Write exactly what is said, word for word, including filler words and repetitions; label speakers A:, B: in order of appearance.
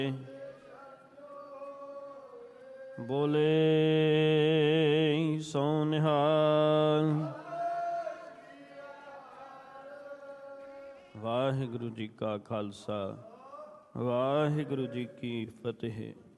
A: ਬੋਲੇ ਸੋ ਨਿਹਾਲ। ਵਾਹਿਗੁਰੂ ਜੀ ਕਾ ਖਾਲਸਾ, ਵਾਹਿਗੁਰੂ ਜੀ ਕੀ ਫਤਿਹ।